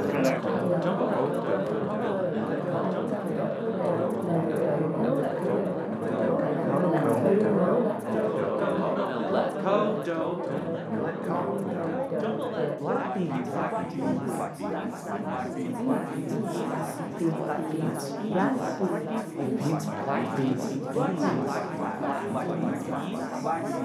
Black beans, black beans, black beans, black beans, black beans, black beans, black beans, yes, beans, black beans, black beans, black beans, black beans.